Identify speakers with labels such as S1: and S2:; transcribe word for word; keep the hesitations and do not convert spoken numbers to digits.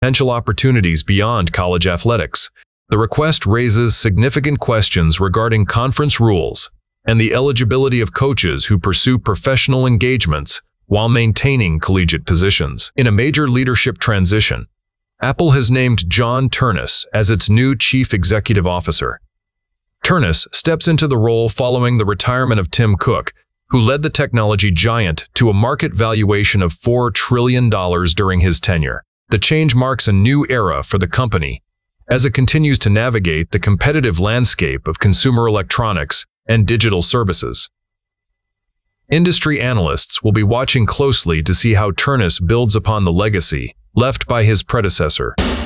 S1: potential opportunities beyond college athletics. The request raises significant questions regarding conference rules and the eligibility of coaches who pursue professional engagements while maintaining collegiate positions. In a major leadership transition, Apple has named John Ternus as its new chief executive officer. Ternus steps into the role following the retirement of Tim Cook, who led the technology giant to a market valuation of four trillion dollars during his tenure. The change marks a new era for the company as it continues to navigate the competitive landscape of consumer electronics and digital services. Industry analysts will be watching closely to see how Ternus builds upon the legacy left by his predecessor.